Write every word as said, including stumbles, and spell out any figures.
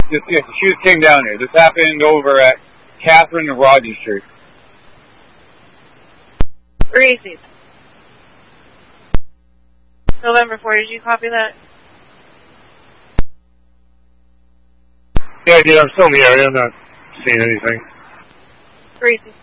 This, yes, the shoes came down here. This happened over at Catherine and Rogers Street. Where is it? November fourth, did you copy that? Yeah, I did. I'm still in the area. I'm not seeing anything. Where is it?